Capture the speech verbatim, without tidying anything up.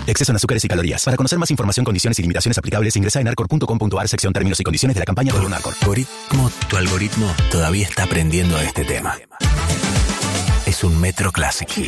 Exceso en azúcares y calorías. Para conocer más información, condiciones y limitaciones aplicables, ingresa en arcor punto com punto a r sección términos y condiciones de la campaña por un Arcor. Algoritmo, tu algoritmo todavía está aprendiendo este tema. Es un Metro Classic Hit.